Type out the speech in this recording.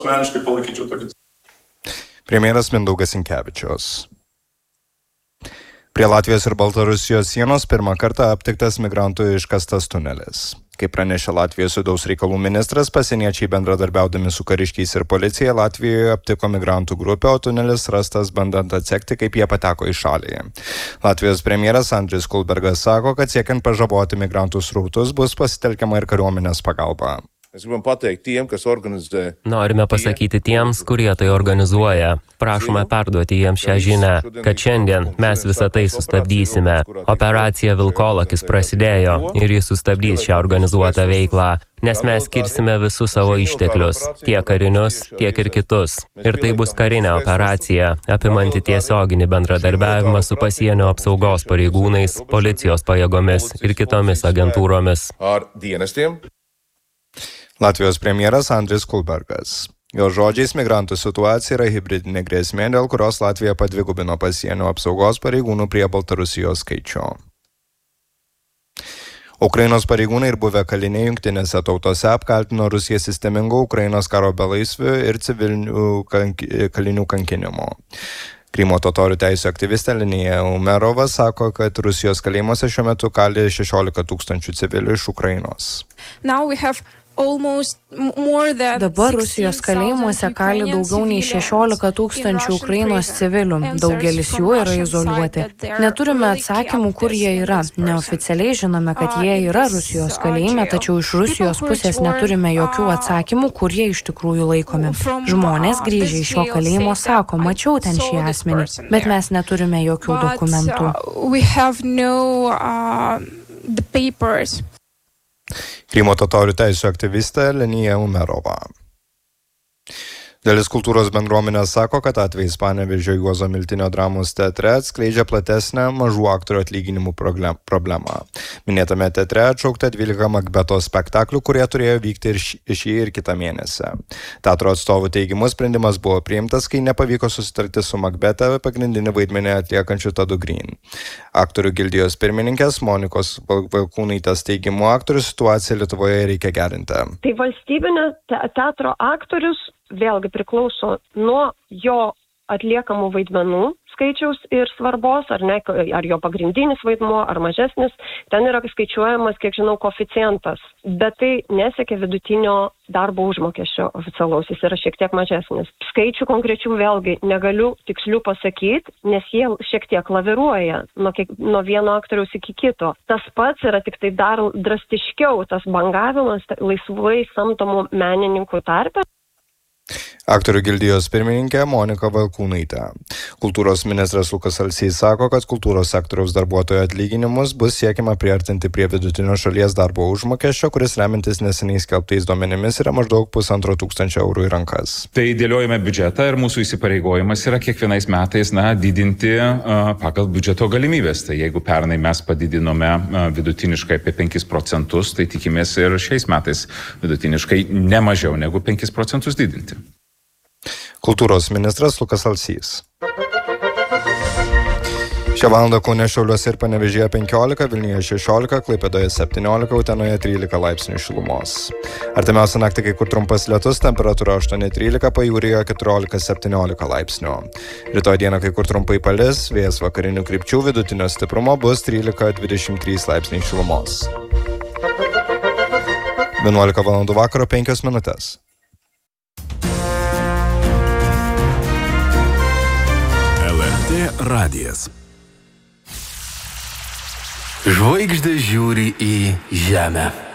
Asmeniškai palaikyčiau tokį. Premjeras Mindaugas Sinkevičius. Prie Latvijos ir Baltarusijos sienos pirmą kartą aptiktas migrantų iškastas tunelis. Kaip pranešė Latvijos vidaus reikalų ministras, pasieniečiai bendradarbiaudami su kariškiais ir policija Latvijoje aptiko migrantų grupę, o tunelis rastas bandant atsekti, kaip jie pateko į šalį. Latvijos premjeras Andris Kulbergas sako, kad siekiant pažaboti migrantų srautus bus pasitelkiama ir kariuomenės pagalba. Norime pasakyti tiems, kurie tai organizuoja. Prašome perduoti jiems šią žinią, kad šiandien mes visą tai sustabdysime. Operacija Vilkolakis prasidėjo ir jis sustabdys šią organizuotą veiklą, nes mes skirsime visus savo išteklius, tiek karinius, tiek ir kitus. Ir tai bus karinė operacija, apimanti tiesioginį bendradarbiavimą su pasienio apsaugos pareigūnais, policijos pajėgomis ir kitomis agentūromis. Latvijos premjeras Andris Kulbergas. Jo žodžiais, migrantų situacija yra hibridinė grėsmė, dėl kurios Latvija padvigubino pasienio apsaugos pareigūnų prie Baltarusijos skaičių. Ukrainos pareigūnai ir buvę kaliniai jungtinėse tautose apkaltino Rusiją sistemingu Ukrainos karo belaisvių ir civilinių kalinių kankinimu. Krymo totorių teisų aktyvistė Linija Umerova sako, kad Rusijos kalėjimuose šiuo metu kali 16 000 civilių iš Ukrainos. Dabar Rusijos kalėjimuose kali daugiau nei 16 000 Ukrainos civilių, daugelis jų yra izoliuoti. Neturime atsakymų, kur jie yra. Neoficialiai žinome, kad jie yra Rusijos kalėjime, tačiau iš Rusijos pusės neturime jokių atsakymų, kur jie iš tikrųjų laikomi. Žmonės grįžę iš šio kalėjimo sako, mačiau ten šį asmenį, bet mes neturime jokių dokumentų. Krymo totorių teisų aktyvistė Linija Umerova. Dalis kultūros bendruomenės sako, kad atvejais Panevėžio Juozo Miltinio dramos teatre atskleidžia platesnę mažų aktorių atlyginimų problemą. Minėtame teatre atšaukta 12 Makbeto spektaklių, kurie turėjo vykti ir šį ir kitą mėnesį. Teatro atstovų teigimu sprendimas buvo priimtas, kai nepavyko susitarti su Makbete pagrindinį vaidmenį atliekančiu Tadu Green. Aktorių gildijos pirmininkės Monikos Valkūnaitės teigimu, aktorių situaciją Lietuvoje reikia gerinti. Tai valstybinio teatro aktorius vėlgi priklauso nuo jo atliekamų vaidmenų skaičiaus ir svarbos, ar jo pagrindinis vaidmuo, ar mažesnis. Ten yra skaičiuojamas, kiek žinau, koeficientas, bet tai nesiekia vidutinio darbo užmokesčio oficialaus, jis yra šiek tiek mažesnis. Skaičių konkrečių vėlgi negaliu tikslių pasakyti, nes jie šiek tiek laviruoja nuo vieno aktoriaus iki kito. Tas pats yra tik tai dar drastiškiau, tas bangavimas laisvai samdomų menininkų tarpe. Aktorių gildijos pirmininkė Monika Valkūnaitė. Kultūros ministras Lukas Alsys sako, kad kultūros sektoriaus darbuotojų atlyginimus bus siekiama priartinti prie vidutinio šalies darbo užmokesčio, kuris remintis neseniai skelbtais duomenimis yra maždaug 1,5 eurų į rankas. Tai dėliojame biudžetą ir mūsų įsipareigojimas yra kiekvienais metais didinti pagal biudžeto galimybės. Tai jeigu pernai mes padidinome vidutiniškai apie 5%, tai tikimės ir šiais metais vidutiniškai ne mažiau negu 5% didinti. Kultūros ministras Lukas Alsys. Šią valandą Kaune, Šiauliuose ir Panevėžyje 15, Vilniuje 16, Klaipėdoje 17, Utenoje 13 laipsnių šilumos. Artimiausią naktį kai kur trumpas lietus, temperatūra 8-13, pajūryje 14-17 laipsnių. Rytoj dieną kai kur trumpai palis, vėjas vakarinių krypčių, vidutinio stiprumo bus 13-23 laipsniai šilumos. 11 valandų vakaro 5 minutės. Radijas. Žvaigždė žiūri į žemę.